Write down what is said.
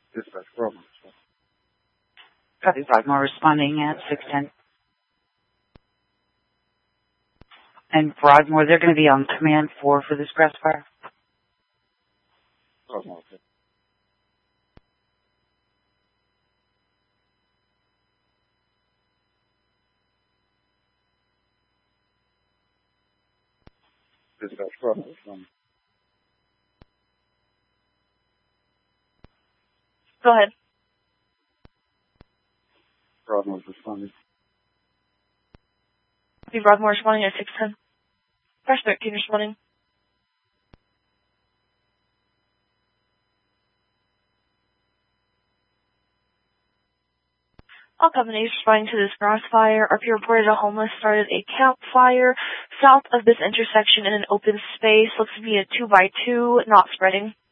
Dispatch Broadmoor. Copy, Broadmoor responding at 610. And Broadmoor, they're going to be on command 4 for this grass fire? Broadmoor, okay. Dispatch Broadmoor responding. Go ahead. Broadmoor responding. Copy, Broadmoor responding at 610. Fresh 13 responding. All companies responding to this grass fire. RP reported a homeless started a campfire south of this intersection in an open space. Looks to be a 2x2, not spreading.